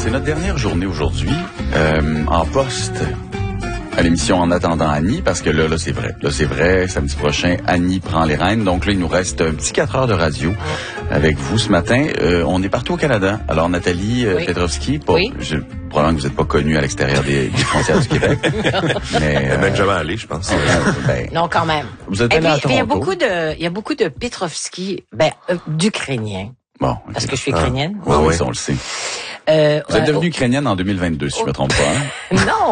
c'est notre dernière journée aujourd'hui en poste à l'émission En attendant Annie, parce que là c'est vrai. Là, c'est vrai, samedi prochain, Annie prend les rênes. Donc là, il nous reste un petit 4 heures de radio avec vous ce matin. On est partout au Canada. Alors, Nathalie Petrovski, probablement que vous n'êtes pas connue à l'extérieur des frontières du Québec. Mais même jamais allé, je pense. Non, quand même. Vous êtes allé à Toronto. Il y a beaucoup de Petrovski, d'Ukrainiens. Bon, okay. Parce que je suis ukrainienne. Oui, on le sait. Vous êtes devenue ukrainienne en 2022, si je ne me trompe pas. Hein? Non.